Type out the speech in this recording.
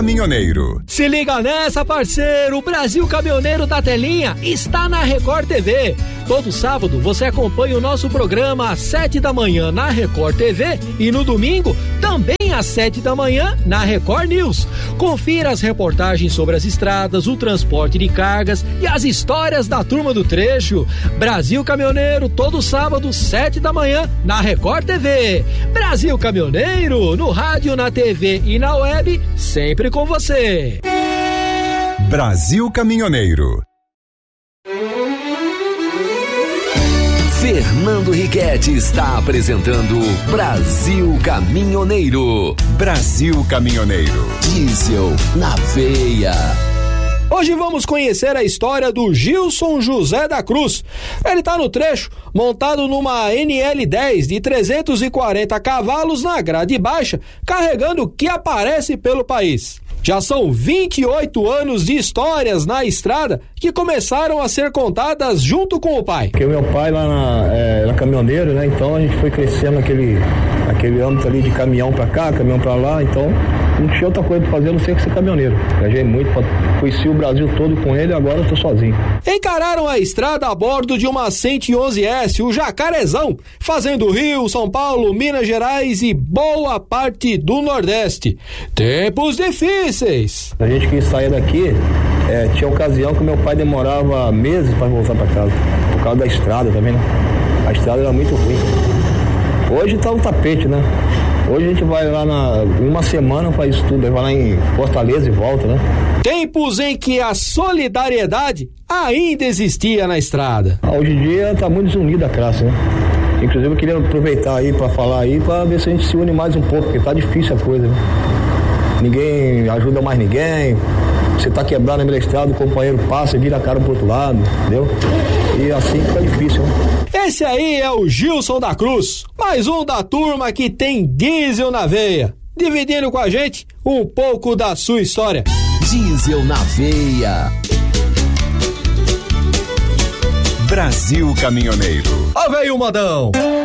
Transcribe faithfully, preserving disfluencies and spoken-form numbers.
Caminhoneiro. Se liga nessa, parceiro, o Brasil Caminhoneiro da Telinha está na Record T V. Todo sábado você acompanha o nosso programa às sete da manhã na Record T V e no domingo também às sete da manhã na Record News. Confira as reportagens sobre as estradas, o transporte de cargas e as histórias da turma do trecho. Brasil Caminhoneiro, todo sábado, sete da manhã na Record T V. Brasil Caminhoneiro, no rádio, na T V e na web, sempre com você. Brasil Caminhoneiro. Fernando Riquetti está apresentando Brasil Caminhoneiro. Brasil Caminhoneiro. Diesel na veia. Hoje vamos conhecer a história do Gilson José da Cruz. Ele tá no trecho, montado numa N L dez de trezentos e quarenta cavalos na grade baixa, carregando o que aparece pelo país. Já são vinte e oito anos de histórias na estrada que começaram a ser contadas junto com o pai. Porque meu pai lá na, é, era caminhoneiro, né? Então a gente foi crescendo naquele, naquele âmbito ali de caminhão pra cá, caminhão pra lá, então não tinha outra coisa pra fazer a não ser que ser caminhoneiro. Viajei muito, pra, conheci o Brasil todo com ele e agora eu tô sozinho. Encararam a estrada a bordo de uma cento e onze S, o Jacarezão, fazendo Rio, São Paulo, Minas Gerais e boa parte do Nordeste. Tempos difíceis. A gente quis sair daqui, é, tinha ocasião que meu pai demorava meses para voltar para casa, por causa da estrada também, né? A estrada era muito ruim. Hoje tá um tapete, né? Hoje a gente vai lá na, em uma semana faz tudo, vai lá em Fortaleza e volta, né? Tempos em que a solidariedade ainda existia na estrada. Ah, hoje em dia tá muito desunida a classe, né? Inclusive eu queria aproveitar aí para falar aí, para ver se a gente se une mais um pouco, porque tá difícil a coisa, né? Ninguém ajuda mais ninguém. Você tá quebrado na meio da estrada, o companheiro passa e vira a cara pro outro lado, entendeu? E assim fica difícil, né? Esse aí é o Gilson da Cruz, mais um da turma que tem diesel na veia, dividindo com a gente um pouco da sua história. Diesel na veia. Brasil Caminhoneiro. Ó, veio o modão.